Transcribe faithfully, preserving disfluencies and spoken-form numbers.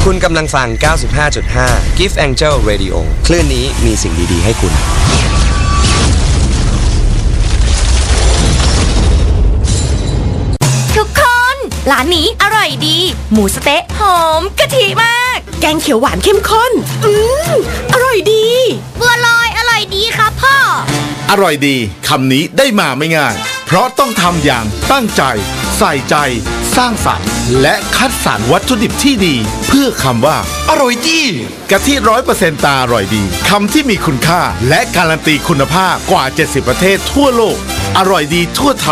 คุณกำลังฟัง เก้าสิบห้าจุดห้า Gift Angel Radio คลื่นนี้มีสิ่งดีๆให้คุณทุกคนร้านนี้อร่อยดีหมูสเต๊ะหอมกะทิมากแกงเขียวหวานเข้มข้นอืมอร่อยดีบัวลอยอร่อยดีครับพ่ออร่อยดีคำนี้ได้มาไม่ง่ายเพราะต้องทำอย่างตั้งใจใส่ใจสร้างสรรค์และคัดสรรวัตถุดิบที่ดีเพื่อคำว่าอร่อยดีกะทิร้อยเปอร์เซ็นต์ตาอร่อยดีคำที่มีคุณค่าและการันตีคุณภาพกว่าเจ็ดสิบประเทศทั่วโลกอร่อยดีทั่วไท